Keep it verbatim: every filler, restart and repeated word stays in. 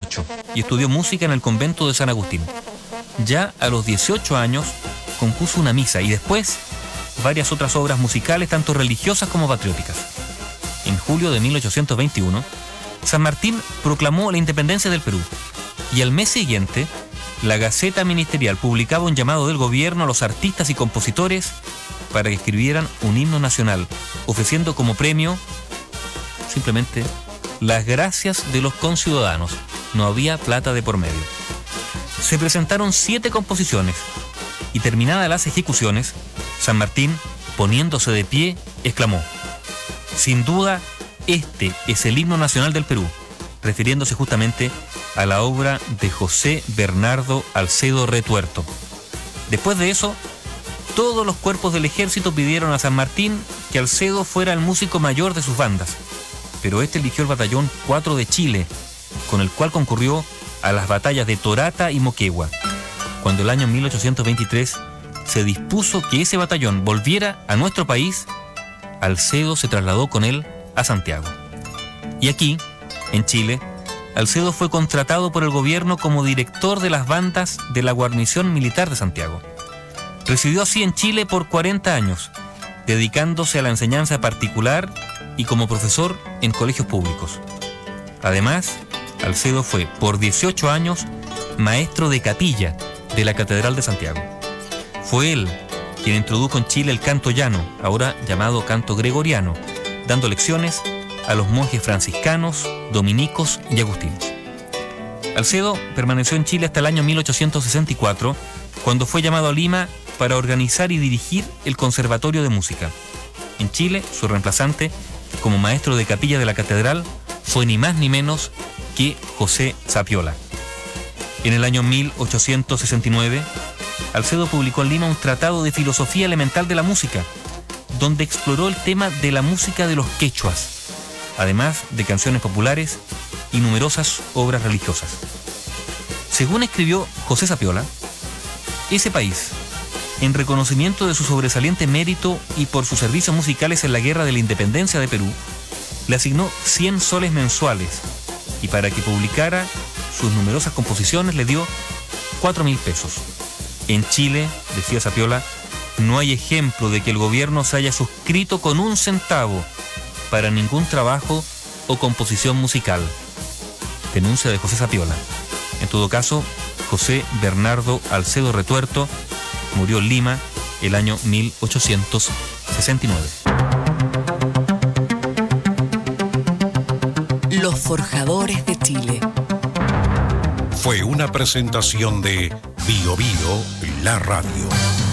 dieciocho y estudió música en el convento de San Agustín. Ya a los dieciocho años compuso una misa y después varias otras obras musicales, tanto religiosas como patrióticas. En julio de mil ochocientos veintiuno, San Martín proclamó la independencia del Perú y al mes siguiente, la Gaceta Ministerial publicaba un llamado del gobierno a los artistas y compositores para que escribieran un himno nacional, ofreciendo como premio simplemente las gracias de los conciudadanos. No había plata de por medio. Se presentaron siete composiciones y terminadas las ejecuciones, San Martín, poniéndose de pie, exclamó: sin duda, este es el himno nacional del Perú, refiriéndose justamente a la obra de José Bernardo Alcedo Retuerto. Después de eso, todos los cuerpos del ejército pidieron a San Martín que Alcedo fuera el músico mayor de sus bandas, pero este eligió el batallón cuatro de Chile, con el cual concurrió a las batallas de Torata y Moquegua. Cuando el año mil ochocientos veintitrés se dispuso que ese batallón volviera a nuestro país, Alcedo se trasladó con él a Santiago. Y aquí, en Chile, Alcedo fue contratado por el gobierno como director de las bandas de la guarnición militar de Santiago. Residió así en Chile por cuarenta años, dedicándose a la enseñanza particular y como profesor en colegios públicos. Además, Alcedo fue por dieciocho años maestro de capilla de la Catedral de Santiago. Fue él quien introdujo en Chile el canto llano, ahora llamado canto gregoriano, dando lecciones a los monjes franciscanos, dominicos y agustinos. Alcedo permaneció en Chile hasta el año mil ochocientos sesenta y cuatro, cuando fue llamado a Lima para organizar y dirigir el Conservatorio de Música. En Chile, su reemplazante, como maestro de capilla de la catedral, fue ni más ni menos que José Sapiola. En el año mil ochocientos sesenta y nueve, Alcedo publicó en Lima un tratado de filosofía elemental de la música, donde exploró el tema de la música de los quechuas, además de canciones populares y numerosas obras religiosas. Según escribió José Sapiola, ese país, en reconocimiento de su sobresaliente mérito y por sus servicios musicales en la Guerra de la Independencia de Perú, le asignó cien soles mensuales y para que publicara sus numerosas composiciones le dio cuatro mil pesos. En Chile, decía Sapiola, no hay ejemplo de que el gobierno se haya suscrito con un centavo para ningún trabajo o composición musical. Denuncia de José Sapiola. En todo caso, José Bernardo Alcedo Retuerto murió en Lima el año mil ochocientos sesenta y nueve. Los Forjadores de Chile. Fue una presentación de Bio Bio, la radio.